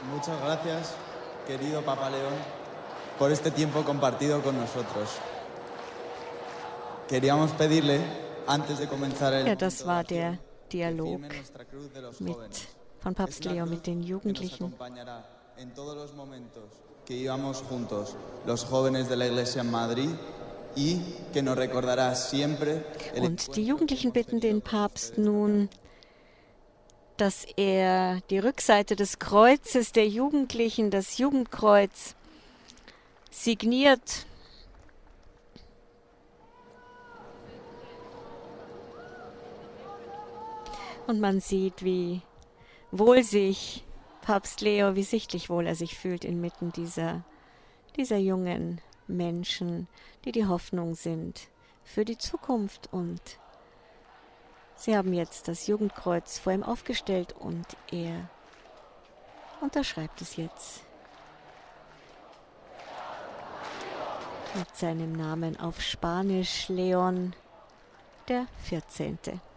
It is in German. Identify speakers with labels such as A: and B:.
A: Muchas gracias, querido Papa León, por este tiempo compartido con nosotros. Queríamos pedirle, antes de comenzar el
B: Ja, das war der Dialog von Papst Leo mit den Jugendlichen.
A: En todos los momentos que íbamos juntos, los jóvenes de la Iglesia en Madrid, y que nos recordará siempre.
B: Und die Jugendlichen bitten den Papst nun, dass er die Rückseite des Kreuzes der Jugendlichen, das Jugendkreuz, signiert. Und man sieht, wie wohl sich Papst Leo, wie sichtlich wohl er sich fühlt inmitten dieser jungen Menschen, die die Hoffnung sind für die Zukunft. Und sie haben jetzt das Jugendkreuz vor ihm aufgestellt und er unterschreibt es jetzt mit seinem Namen auf Spanisch, Leon der 14.